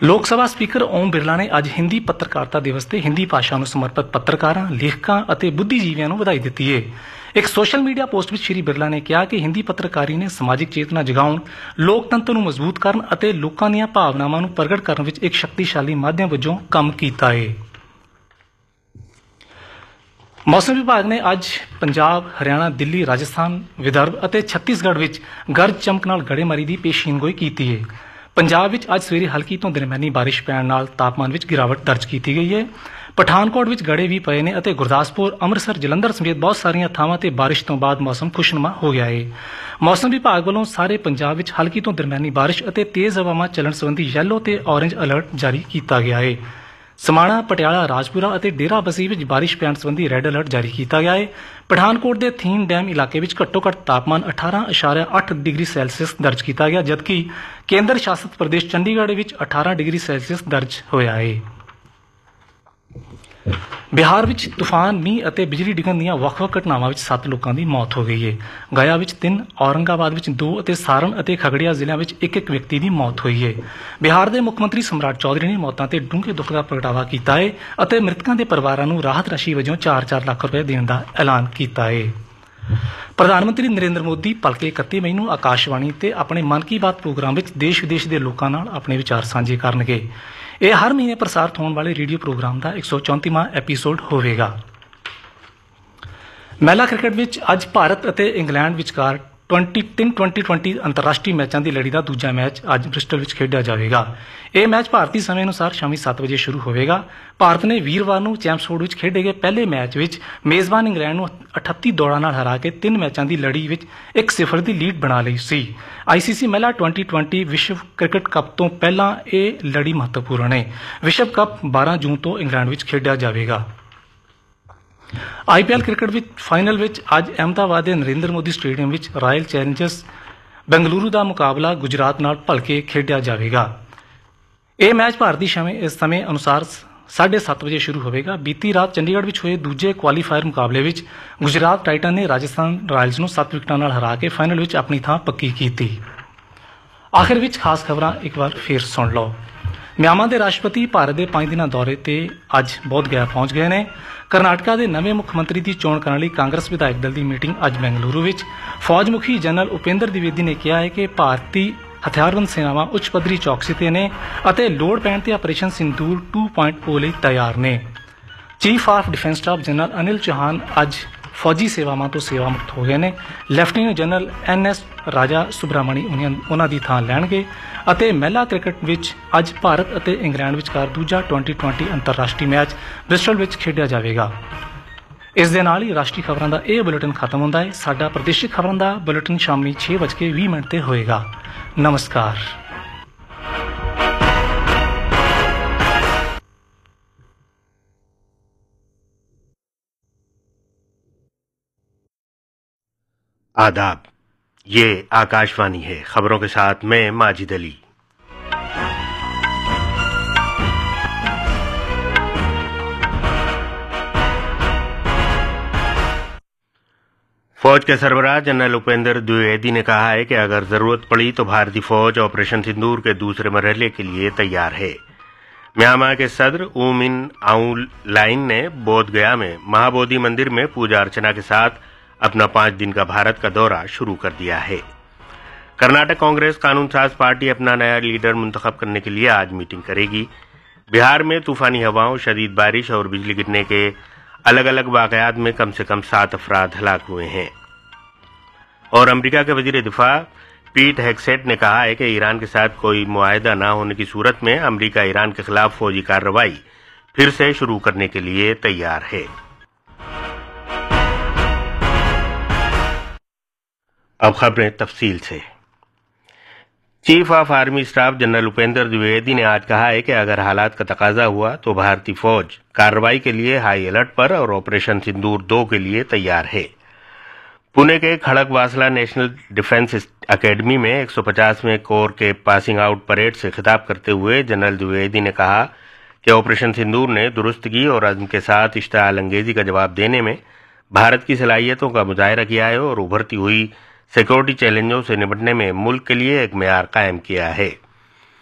ਲੋਕ ਸਭਾ ਸਪੀਕਰ ਓਮ ਬਿਰਲਾ ਨੇ ਅੱਜ ਹਿੰਦੀ ਪੱਤਰਕਾਰਤਾ ਦਿਵਸ ਤੇ ਹਿੰਦੀ ਭਾਸ਼ਾ ਨੂੰ ਸਮਰਪਿਤ ਪੱਤਰਕਾਰਾਂ, ਲੇਖਕਾਂ ਅਤੇ ਬੁੱਧੀਜੀਵੀਆਂ ਨੂੰ ਵਧਾਈ ਦਿੱਤੀ ਹੈ। ਇੱਕ ਸੋਸ਼ਲ ਮੀਡੀਆ ਪੋਸਟ ਵਿੱਚ ਸ਼੍ਰੀ ਬਿਰਲਾ ਨੇ ਕਿਹਾ ਕਿ ਹਿੰਦੀ ਪੱਤਰਕਾਰੀ ਨੇ ਸਮਾਜਿਕ ਚੇਤਨਾ ਜਗਾਉਣ, ਲੋਕਤੰਤਰ ਨੂੰ ਮਜ਼ਬੂਤ ਕਰਨ ਅਤੇ ਲੋਕਾਂ ਦੀਆਂ ਭਾਵਨਾਵਾਂ ਨੂੰ ਪ੍ਰਗਟ ਕਰਨ ਵਿੱਚ ਇੱਕ ਸ਼ਕਤੀਸ਼ਾਲੀ ਮਾਧਿਅਮ ਵਜੋਂ ਕੰਮ ਕੀਤਾ ਹੈ। ਮੌਸਮ ਵਿਭਾਗ ਨੇ ਅੱਜ ਪੰਜਾਬ, ਹਰਿਆਣਾ, ਦਿੱਲੀ, ਰਾਜਸਥਾਨ, ਵਿਦਰਭ ਅਤੇ ਛੱਤੀਸਗੜ੍ਹ ਵਿੱਚ ਗਰਜ ਚਮਕ ਨਾਲ ਗੜੇਮਾਰੀ ਦੀ ਪੇਸ਼ੀਨਗੋਈ ਕੀਤੀ ਹੈ। ਪੰਜਾਬ ਵਿੱਚ ਅੱਜ ਸਵੇਰੇ ਹਲਕੀ ਤੋਂ ਦਰਮਿਆਨੀ ਬਾਰਿਸ਼ ਪੈਣ ਨਾਲ ਤਾਪਮਾਨ ਵਿੱਚ ਗਿਰਾਵਟ ਦਰਜ ਕੀਤੀ ਗਈ ਹੈ। ਪਠਾਨਕੋਟ ਵਿੱਚ ਗੜੇ ਵੀ ਪਏ ਨੇ ਅਤੇ ਗੁਰਦਾਸਪੁਰ, ਅੰਮ੍ਰਿਤਸਰ, ਜਲੰਧਰ ਸਮੇਤ ਬਹੁਤ ਸਾਰੀਆਂ ਥਾਵਾਂ ਤੇ ਬਾਰਿਸ਼ ਤੋਂ ਬਾਅਦ ਮੌਸਮ ਖੁਸ਼ਨੁਮਾ ਹੋ ਗਿਆ ਹੈ। ਮੌਸਮ ਵਿਭਾਗ ਵੱਲੋਂ ਸਾਰੇ ਪੰਜਾਬ ਵਿੱਚ ਹਲਕੀ ਤੋਂ ਦਰਮਿਆਨੀ ਬਾਰਿਸ਼ ਅਤੇ ਤੇਜ਼ ਹਵਾਵਾਂ ਚੱਲਣ ਸੰਬੰਧੀ ਯੈਲੋ ਤੇ ਔਰੇਂਜ ਅਲਰਟ ਜਾਰੀ ਕੀਤਾ ਗਿਆ ਹੈ। ਸਮਾਣਾ, ਪਟਿਆਲਾ, ਰਾਜਪੁਰਾ ਅਤੇ ਡੇਰਾ ਬਸੀ ਵਿੱਚ ਬਾਰਿਸ਼ ਪੈਣ ਸੰਬੰਧੀ ਰੈੱਡ ਅਲਰਟ ਜਾਰੀ ਕੀਤਾ ਗਿਆ ਹੈ। ਪਠਾਨਕੋਟ ਦੇ ਥੀਨ ਡੈਮ ਇਲਾਕੇ ਵਿੱਚ ਘੱਟੋ ਘੱਟ ਤਾਪਮਾਨ 18.8 ਡਿਗਰੀ ਸੈਲਸੀਅਸ ਦਰਜ ਕੀਤਾ ਗਿਆ, ਜਦਕਿ ਕੇਂਦਰ ਸ਼ਾਸਿਤ ਪ੍ਰਦੇਸ਼ ਚੰਡੀਗੜ੍ਹ ਵਿੱਚ 18 ਡਿਗਰੀ ਸੈਲਸੀਅਸ ਦਰਜ ਹੋਇਆ ਹੈ। ਬਿਹਾਰ ਵਿੱਚ ਤੂਫਾਨ, ਮੀਂਹ ਅਤੇ ਬਿਜਲੀ ਡਿੱਗਣ ਦੀਆਂ ਵੱਖ-ਵੱਖ ਘਟਨਾਵਾਂ ਵਿੱਚ 7 ਲੋਕਾਂ ਦੀ ਮੌਤ ਹੋ ਗਈ ਹੈ। ਗਇਆ ਵਿੱਚ 3, ਔਰੰਗਾਬਾਦ ਵਿੱਚ 2 ਅਤੇ ਸਾਰਨ ਅਤੇ ਖਗੜੀਆ ਜ਼ਿਲ੍ਹਿਆਂ ਵਿੱਚ ਇੱਕ ਵਿਅਕਤੀ ਦੀ ਮੌਤ ਹੋਈ ਹੈ। ਬਿਹਾਰ ਦੇ ਮੁੱਖ ਮੰਤਰੀ ਸਮਰਾਟ ਚੌਧਰੀ ਨੇ ਮੌਤਾਂ ਤੇ ਡੂੰਘੇ ਦੁੱਖ ਦਾ ਪ੍ਰਗਟਾਵਾ ਕੀਤਾ ਹੈ ਅਤੇ ਮ੍ਰਿਤਕਾਂ ਦੇ ਪਰਿਵਾਰਾਂ ਨੂੰ ਰਾਹਤ ਰਾਸ਼ੀ ਵਜੋਂ 4-4 ਲੱਖ ਰੁਪਏ ਦੇਣ ਦਾ ਐਲਾਨ ਕੀਤਾ ਹੈ। ਪ੍ਰਧਾਨ ਮੰਤਰੀ ਨਰਿੰਦਰ ਮੋਦੀ ਭਲਕੇ 31 ਮਈ ਨੂੰ ਆਕਾਸ਼ਵਾਣੀ ਤੇ ਆਪਣੇ ਮਨ ਕੀ ਬਾਤ ਪ੍ਰੋਗਰਾਮ ਵਿੱਚ ਦੇਸ਼ ਵਿਦੇਸ਼ ਦੇ ਲੋਕਾਂ ਨਾਲ ਆਪਣੇ ਵਿਚਾਰ ਸਾਂਝੇ ਕਰਨਗੇ। ਇਹ ਹਰ ਮਹੀਨੇ ਪ੍ਰਸਾਰਿਤ ਹੋਣ ਵਾਲੇ ਰੇਡੀਓ ਪ੍ਰੋਗਰਾਮ ਦਾ 134ਵਾਂ ਐਪੀਸੋਡ ਹੋਵੇਗਾ। ਮਹਿਲਾ ਕ੍ਰਿਕਟ ਵਿੱਚ ਅੱਜ ਭਾਰਤ ਅਤੇ ਇੰਗਲੈਂਡ ਵਿਚਕਾਰ 2020 ਅੰਤਰਰਾਸ਼ਟਰੀ ਮੈਚਾਂ ਦੀ ਲੜੀ ਦਾ ਦੂਜਾ ਮੈਚ ਅੱਜ ਬ੍ਰਿਸਟਲ ਵਿੱਚ ਖੇਡਿਆ ਜਾਵੇਗਾ। ਇਹ ਮੈਚ ਭਾਰਤੀ ਸਮੇਂ ਅਨੁਸਾਰ ਸ਼ਾਮੀ 7 ਵਜੇ ਸ਼ੁਰੂ ਹੋਵੇਗਾ। ਭਾਰਤ ਨੇ ਵੀਰਵਾਰ ਨੂੰ ਚੈਂਪਸਫੋਰਡ ਵਿੱਚ ਖੇਡੇ ਗਏ ਪਹਿਲੇ ਮੈਚ ਵਿੱਚ ਮੇਜ਼ਬਾਨ ਇੰਗਲੈਂਡ ਨੂੰ 38 ਦੌੜਾਂ ਨਾਲ ਹਰਾ ਕੇ 3 ਮੈਚਾਂ ਦੀ ਲੜੀ ਵਿੱਚ 1-0 ਦੀ ਲੀਡ ਬਣਾ ਲਈ ਸੀ। ICC ਮਹਿਲਾ 2020 ਵਿਸ਼ਵ ਕ੍ਰਿਕਟ ਕੱਪ ਤੋਂ ਪਹਿਲਾਂ ਇਹ ਲੜੀ ਮਹੱਤਵਪੂਰਨ ਹੈ। ਵਿਸ਼ਵ ਕੱਪ 12 ਜੂਨ ਤੋਂ ਇੰਗਲੈਂਡ ਵਿੱਚ ਖੇਡਿਆ ਜਾਵੇਗਾ। IPL ਕ੍ਰਿਕਟ ਵਿੱਚ ਫਾਈਨਲ ਵਿੱਚ ਅੱਜ ਅਹਿਮਦਾਬਾਦ ਦੇ ਨਰਿੰਦਰ ਮੋਦੀ ਸਟੇਡੀਅਮ ਵਿੱਚ ਰਾਇਲ ਚੈਲੰਜਰਸ ਬੈਂਗਲੁਰੂ ਦਾ ਮੁਕਾਬਲਾ ਗੁਜਰਾਤ ਨਾਲ ਭਲਕੇ ਖੇਡਿਆ ਜਾਵੇਗਾ। ਇਹ ਮੈਚ ਭਾਰਤੀ ਸਮੇਂ ਅਨੁਸਾਰ 7:30 ਵਜੇ ਸ਼ੁਰੂ ਹੋਵੇਗਾ। ਬੀਤੀ ਰਾਤ ਚੰਡੀਗੜ੍ਹ ਵਿੱਚ ਹੋਏ ਦੂਜੇ ਕੁਆਲੀਫਾਇਰ ਮੁਕਾਬਲੇ ਵਿੱਚ ਗੁਜਰਾਤ ਟਾਈਟਨ ਨੇ ਰਾਜਸਥਾਨ ਰਾਇਲਸ ਨੂੰ 7 ਵਿਕਟਾਂ ਨਾਲ ਹਰਾ ਕੇ ਫਾਈਨਲ ਵਿੱਚ ਆਪਣੀ ਥਾਂ ਪੱਕੀ ਕੀਤੀ। ਆਖਿਰ ਵਿੱਚ ਖਾਸ ਖਬਰਾਂ ਇੱਕ ਵਾਰ ਫੇਰ ਸੁਣ ਲਓ। ਮਿਆਂਮਾਰ ਦੇ ਰਾਸ਼ਟਰਪਤੀ ਭਾਰਤ ਦੇ 5 ਦਿਨਾਂ ਦੌਰੇ ਤੇ ਅੱਜ ਬੋਧ ਗਇਆ ਪਹੁੰਚ ਗਏ ਨੇ। ਕਰਨਾਟਕਾ ਦੇ ਨਵੇਂ ਮੁੱਖ ਮੰਤਰੀ ਦੀ ਚੋਣ ਕਰਨ ਲਈ ਕਾਂਗਰਸ ਵਿਧਾਇਕ ਦਲ ਦੀ ਮੀਟਿੰਗ ਅੱਜ ਬੈਂਗਲੁਰੂ ਵਿੱਚ। ਫੌਜ ਮੁਖੀ ਜਨਰਲ ਉਪੇਂਦਰ ਦਿਵੇਦੀ ਨੇ ਕਿਹਾ ਹੈ ਕਿ ਭਾਰਤੀ ਹਥਿਆਰਬੰਦ ਸੈਨਾਵਾਂ ਉੱਚ ਪੱਧਰੀ ਚੌਕਸੀ ਤੇ ਨੇ ਅਤੇ ਲੋੜ ਪੈਣ ਤੇ ਆਪਰੇਸ਼ਨ ਸਿੰਦੂਰ 2.0 ਲਈ ਤਿਆਰ ਨੇ। Chief of defence staff general Anil Chauhan ਅੱਜ ਫੌਜੀ ਸੇਵਾਵਾਂ ਤੋਂ ਸੇਵਾ ਮੁਕਤ ਹੋ ਗਏ ਨੇ। ਲੈਫਟੀਨੈਂਟ ਜਨਰਲ NS ਰਾਜਾ ਸੁਬਰਾਮਣੀ ਉਹਨਾਂ ਦੀ ਥਾਂ ਲੈਣਗੇ ਅਤੇ ਮਹਿਲਾ ਕ੍ਰਿਕਟ ਵਿੱਚ ਅੱਜ ਭਾਰਤ ਅਤੇ ਇੰਗਲੈਂਡ ਵਿਚਕਾਰ ਦੂਜਾ 2020 ਅੰਤਰਰਾਸ਼ਟਰੀ ਮੈਚ ਬ੍ਰਿਸਟਲ ਵਿੱਚ ਖੇਡਿਆ ਜਾਵੇਗਾ। ਇਸ ਦੇ ਨਾਲ ਹੀ ਰਾਸ਼ਟਰੀ ਖਬਰਾਂ ਦਾ ਇਹ ਬੁਲੇਟਿਨ ਖਤਮ ਹੁੰਦਾ ਹੈ। ਸਾਡਾ ਪ੍ਰਾਦੇਸ਼ਿਕ ਖਬਰਾਂ ਦਾ ਬੁਲੇਟਿਨ ਸ਼ਾਮੀ 6:20 ਤੇ ਹੋਏਗਾ। ਨਮਸਕਾਰ। आदाब, ये आकाशवाणी है। खबरों के साथ मैं माजिद अली। फौज के सरबराह जनरल उपेंद्र द्विवेदी ने कहा है कि अगर जरूरत पड़ी तो भारतीय फौज ऑपरेशन सिंदूर के दूसरे मरहले के लिए तैयार है। म्यांमार के सदर ऊ मिन आउं लाइन ने बोध गया में महाबोधि मंदिर में पूजा अर्चना के साथ अपना 5 दिन का भारत का दौरा शुरू कर दिया है। कर्नाटक कांग्रेस कानून साज पार्टी अपना नया लीडर मुंतखब करने के लिए आज मीटिंग करेगी। बिहार में तूफानी हवाओं, शदीद बारिश और बिजली गिरने के अलग अलग वाकयात में कम से कम 7 अफराद हलाक हुए हैं। और अमेरिका के वजीर दिफा पीट हेगसेट ने कहा है कि ईरान के साथ कोई मुआहदा न होने की सूरत में अमेरिका ईरान के खिलाफ फौजी कार्रवाई फिर से शुरू करने के लिए तैयार है। अब खबरें तफसील से। Chief of army staff general Upendra Dwivedi ने आज कहा है कि अगर हालात का तकाजा हुआ तो भारतीय फौज कार्रवाई के लिए हाई अलर्ट पर और ऑपरेशन सिंदूर 2 के लिए तैयार है। पुणे के खड़गवासला नेशनल डिफेंस एकेडमी में 150वें कोर के पासिंग आउट परेड से खिताब करते हुए जनरल द्विवेदी ने कहा कि ऑपरेशन सिंदूर ने दुरुस्तगी और अज़्म के साथ इश्तिआल अंगेजी का जवाब देने में भारत की सलाहियतों का मुजाहिरा किया है और उभरती हुई सिक्योरिटी चैलेंजों से निपटने में मुल्क के लिए एक मेयार कायम किया है।